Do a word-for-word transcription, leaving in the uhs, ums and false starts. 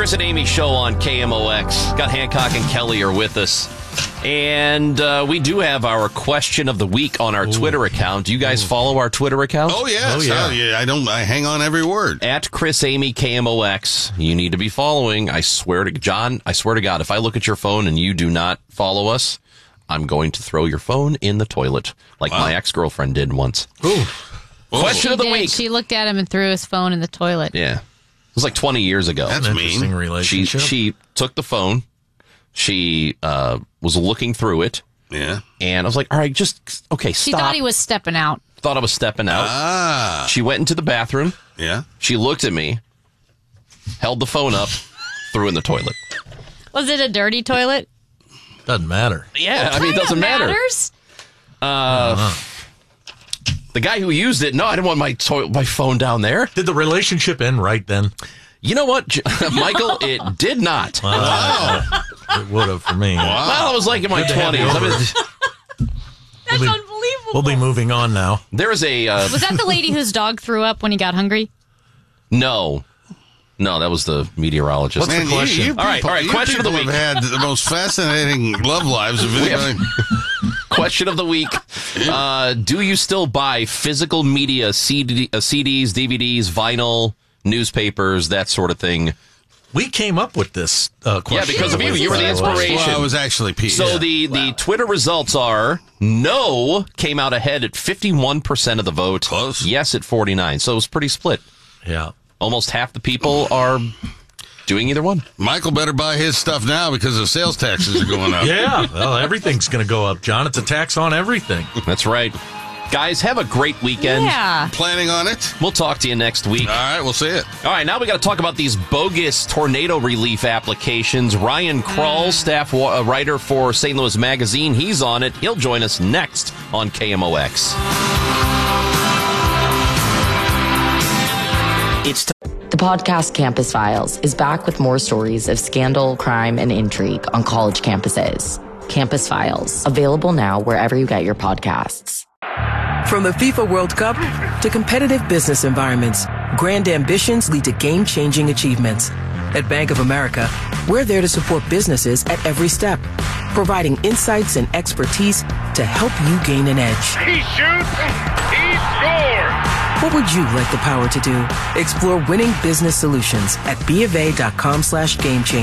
Chris and Amy show on K M O X. Got Hancock and Kelly are with us. And uh, we do have our question of the week on our Ooh. Twitter account. Do you guys Ooh. follow our Twitter account? Oh, yes. Oh, yeah. Uh, yeah. I don't. I hang on every word. At Chris Amy K M O X. You need to be following. I swear to John, I swear to God, if I look at your phone and you do not follow us, I'm going to throw your phone in the toilet like wow. my ex-girlfriend did once. Ooh. Question she of the did. week. She looked at him and threw his phone in the toilet. Yeah. It was like twenty years ago. That's An mean. Interesting relationship. She, she took the phone. She uh, was looking through it. Yeah. And I was like, all right, just, okay, stop. She thought he was stepping out. Thought I was stepping out. Ah. She went into the bathroom. Yeah. She looked at me, held the phone up, threw in the toilet. Was it a dirty toilet? Doesn't matter. Yeah, I mean, it doesn't matter. Matters? Uh, uh-huh. The guy who used it, no, I didn't want my to- my phone down there. Did the relationship end right then? You know what, Michael? It did not. Wow. It would have for me. Wow. Well, I was like in my twenties. I mean, That's we'll be, unbelievable. We'll be moving on now. There is a... Uh, was that the lady whose dog threw up when he got hungry? No. No, that was the meteorologist. What's Man, the question? You, you all right, people, all right. you Question of the week. have had the most fascinating love lives of anybody. Question of the week. Uh, do you still buy physical media, C D, uh, C Ds, D V Ds, vinyl, newspapers, that sort of thing? We came up with this uh, question. Yeah, because of you. You were the inspiration. Well, I was actually Pete. So yeah. the, the wow. Twitter results are no came out ahead at fifty-one percent of the vote. Close. Yes at forty-nine. So it was pretty split. Yeah. Almost half the people are doing either one. Michael better buy his stuff now because the sales taxes are going up. Yeah, well, everything's going to go up, John. It's a tax on everything. That's right. Guys, have a great weekend. Yeah. Planning on it? We'll talk to you next week. All right, we'll see it. All right, now we got to talk about these bogus tornado relief applications. Ryan Krull, staff wa- writer for Saint Louis Magazine, he's on it. He'll join us next on K M O X. It's t- the podcast Campus Files is back with more stories of scandal, crime, and intrigue on college campuses. Campus Files, available now wherever you get your podcasts. From the FIFA World Cup to competitive business environments, grand ambitions lead to game-changing achievements. At Bank of America, we're there to support businesses at every step, providing insights and expertise to help you gain an edge. He shoots, he scores! What would you like the power to do? Explore winning business solutions at B of A dot com slash game change.